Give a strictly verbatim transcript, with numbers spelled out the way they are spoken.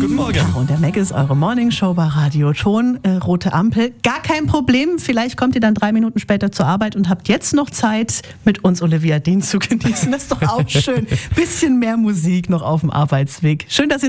Guten Morgen. Caro und der Mac ist eure Morningshow bei Radio Ton. Äh, rote Ampel, gar kein Problem. Vielleicht kommt ihr dann drei Minuten später zur Arbeit und habt jetzt noch Zeit, mit uns Olivia Dean zu genießen. Das ist doch auch schön. Bisschen mehr Musik noch auf dem Arbeitsweg. Schön, dass ihr